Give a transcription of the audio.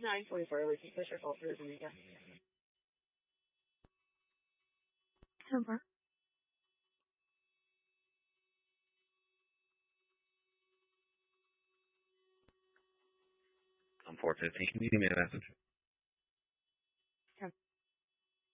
9:44. Waiting for your call for Dominica. Super. I'm 415. Can you give me a message?